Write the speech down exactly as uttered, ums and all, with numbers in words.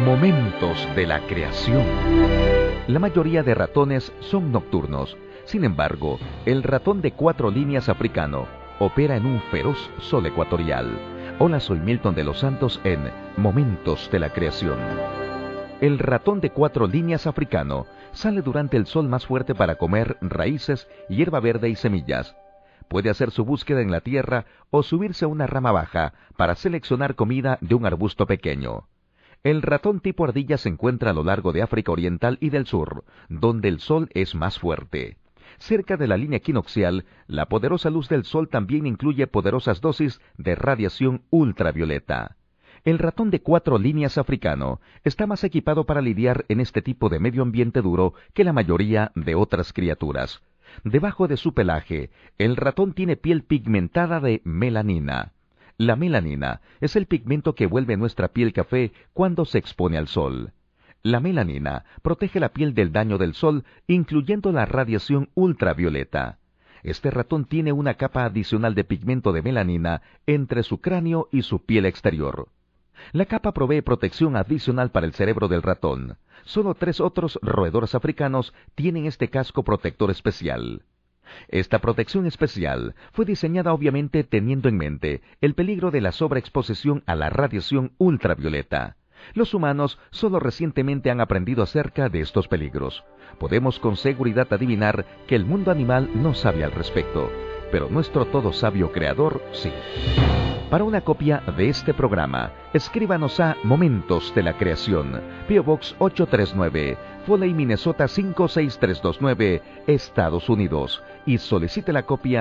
Momentos de la creación. La mayoría de ratones son nocturnos. Sin embargo, el ratón de cuatro líneas africano opera en un feroz sol ecuatorial. Hola, soy Milton de los Santos en Momentos de la Creación. El ratón de cuatro líneas africano sale durante el sol más fuerte para comer raíces, hierba verde y semillas. Puede hacer su búsqueda en la tierra o subirse a una rama baja para seleccionar comida de un arbusto pequeño. El ratón tipo ardilla se encuentra a lo largo de África Oriental y del Sur, donde el sol es más fuerte. Cerca de la línea equinoccial, la poderosa luz del sol también incluye poderosas dosis de radiación ultravioleta. El ratón de cuatro líneas africano está más equipado para lidiar en este tipo de medio ambiente duro que la mayoría de otras criaturas. Debajo de su pelaje, el ratón tiene piel pigmentada de melanina. La melanina es el pigmento que vuelve nuestra piel café cuando se expone al sol. La melanina protege la piel del daño del sol, incluyendo la radiación ultravioleta. Este ratón tiene una capa adicional de pigmento de melanina entre su cráneo y su piel exterior. La capa provee protección adicional para el cerebro del ratón. Solo tres otros roedores africanos tienen este casco protector especial. Esta protección especial fue diseñada obviamente teniendo en mente el peligro de la sobreexposición a la radiación ultravioleta. Los humanos solo recientemente han aprendido acerca de estos peligros. Podemos con seguridad adivinar que el mundo animal no sabe al respecto, pero nuestro todo sabio creador sí. Para una copia de este programa, escríbanos a Momentos de la Creación, P O Box ocho tres nueve, Foley, Minnesota cinco seis tres dos nueve, Estados Unidos, y solicite la copia